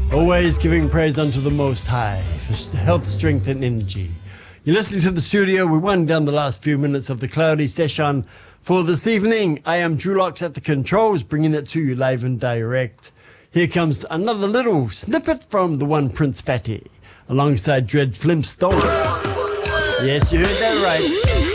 Always giving praise unto the Most High for health, strength, and energy. You're listening to the studio. We're winding down the last few minutes of the cloudy session for this evening. I am Dulux at the controls, bringing it to you live and direct. Here comes another little snippet from the one Prince Fatty, alongside Dread Flintstone. Yes, you heard that right.